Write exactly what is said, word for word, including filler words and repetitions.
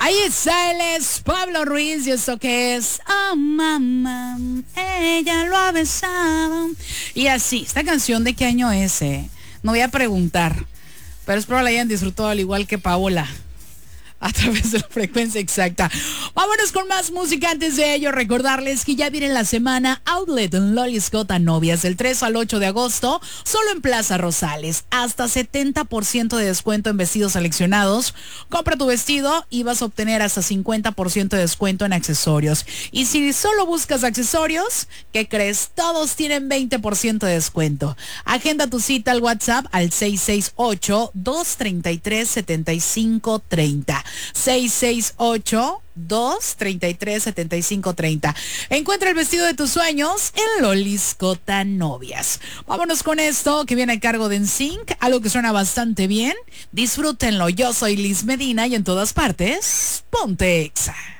Ahí está, él es Pablo Ruiz y esto que es Oh mamá, ella lo ha besado. Y así, esta canción ¿de qué año es? Eh? No voy a preguntar, pero espero la hayan disfrutado al igual que Paola, a través de la frecuencia exacta. Vámonos con más música. Antes de ello, recordarles que ya viene la semana Outlet en Loliscota Novias del tres al ocho de agosto, solo en Plaza Rosales. Hasta setenta por ciento de descuento en vestidos seleccionados. Compra tu vestido y vas a obtener hasta cincuenta por ciento de descuento en accesorios. Y si solo buscas accesorios, ¿qué crees? Todos tienen veinte por ciento de descuento. Agenda tu cita al WhatsApp al seis seis ocho, dos tres tres, siete cinco tres cero. seis seis ocho, dos tres tres, siete cinco tres cero. Encuentra el vestido de tus sueños en Loliscota Novias. Vámonos con esto que viene a cargo de N Sync, algo que suena bastante bien. Disfrútenlo. Yo soy Liz Medina y en todas partes, ponte Exa.